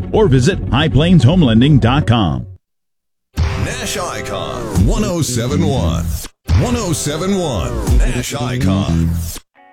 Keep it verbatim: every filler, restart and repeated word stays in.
or visit high plains home lending dot com. Nash Icon one oh seven point one. one oh seven point one Nash Icon.